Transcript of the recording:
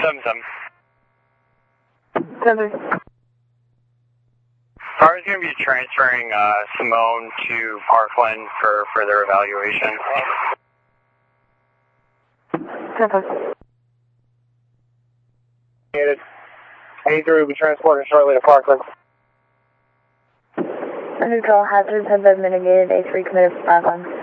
7-7. 7. Car is going to be transferring Simone to Parkland for further evaluation. 7. A3 will be transported shortly to Parkland. Neutral hazards have been mitigated. A3 committed for Parkland.